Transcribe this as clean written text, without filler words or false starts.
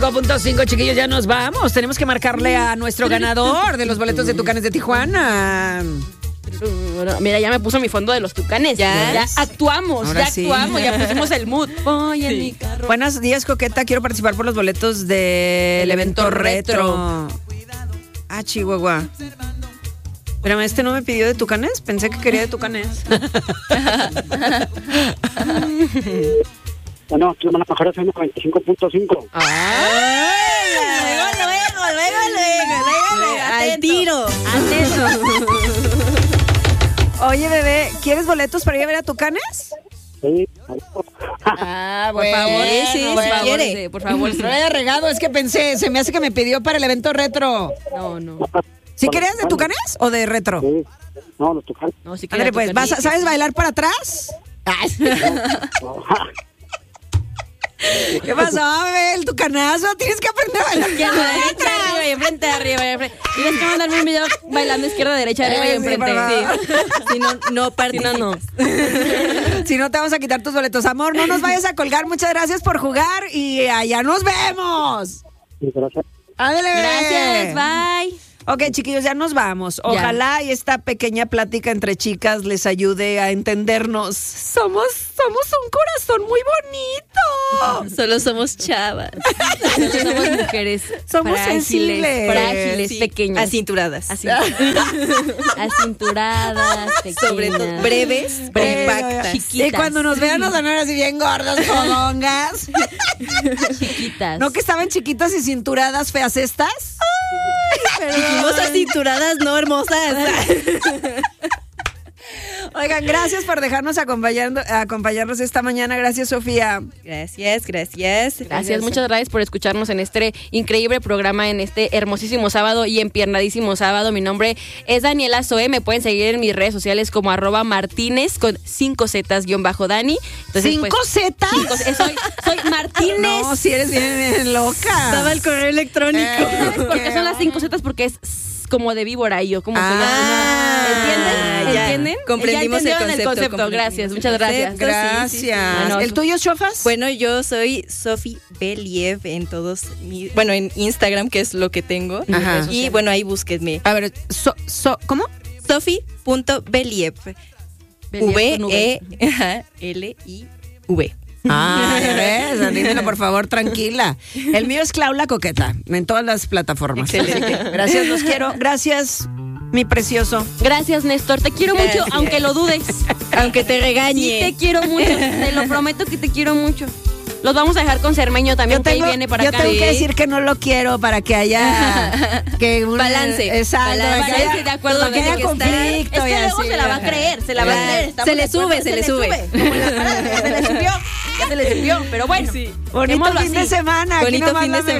95.5, chiquillos, ya nos vamos. Tenemos que marcarle a nuestro ganador de los boletos de Tucanes de Tijuana. Mira, ya me puso mi fondo de los Tucanes. Ya actuamos, Ahora sí. ya pusimos el mood. Voy en mi carro. Buenos días, Coqueta. Quiero participar por los boletos del evento retro. Ah, Chihuahua. Pero este no me pidió de Tucanes. Pensé que quería de Tucanes. Bueno, aquí van a bajar a 95.5. Luego. Al tiro. Atento. Oye, bebé, ¿quieres boletos para ir a ver a Tucanes? Sí. Por favor, Por favor, Se lo haya regado, es que pensé, se me hace que me pidió para el evento retro. No. ¿Sí querías de Tucanes o de retro? Sí. No, los Tucanes. No, si Ándale, pues, ¿sabes bailar para atrás? ¿Qué pasó, bebé? El tucanazo, tienes que aprender a bailar. Izquierda, derecha, arriba y enfrente, arriba y enfrente. Tienes que mandarme un video bailando izquierda, derecha, arriba y enfrente. Sí. Si no participas. No. Si no, te vamos a quitar tus boletos. Amor, no nos vayas a colgar. Muchas gracias por jugar y allá nos vemos. Sí, gracias. Ándale, bebé. Gracias, bye. Ok, chiquillos, ya nos vamos. Ojalá y esta pequeña plática entre chicas les ayude a entendernos. Somos un corazón muy bonito. Solo somos chavas. Solo somos mujeres. Somos sensibles. Frágiles, pequeñas. Acinturadas. Acinturadas, pequeñas. Sobre todo breves, compactas. Chiquitas. Y cuando nos vean nos van a ver así bien gordas, fodongas. Chiquitas. ¿No que estaban chiquitas y cinturadas feas estas? Dijimos acinturadas, no hermosas. Oigan, gracias por dejarnos acompañarnos esta mañana. Gracias, Sofía. Gracias. Gracias, muchas gracias por escucharnos en este increíble programa, en este hermosísimo sábado y empiernadísimo sábado. Mi nombre es Daniela Zoe, me pueden seguir en mis redes sociales como @Martínez con 5Z_Dani. Entonces, ¿5Z? Soy Martínez. No, si eres bien loca. Estaba el correo electrónico. Porque son las 5Z porque es como de víbora y yo como soy ¿Entienden? Comprendimos Ya el concepto. Gracias, muchas gracias. Gracias. Sí. ¿El tuyo, Chofas? Bueno, yo soy Sofi Believ en en Instagram, que es lo que tengo. Ajá. Y bueno, ahí búsquenme. A ver, ¿cómo? Sofi.believ. VELIV. ¿Ves? Dímelo, por favor, tranquila. El mío es Clau la Coqueta, en todas las plataformas. Excelente. Gracias, los quiero. Gracias, mi precioso. Gracias, Néstor. Te quiero mucho, aunque lo dudes. Aunque te regañe. Sí, te quiero mucho. Te lo prometo que te quiero mucho. Los vamos a dejar con Cermeño también, que ahí viene para acá. Yo tengo que decir que no lo quiero para que haya balance. Exacto. Balance, de acuerdo. Para que haya conflicto. Es que luego se la va a creer, se la va a creer. Se le sube. Como en la parada, ya se le subió, pero bueno. Bonito fin de semana. Bonito fin de semana.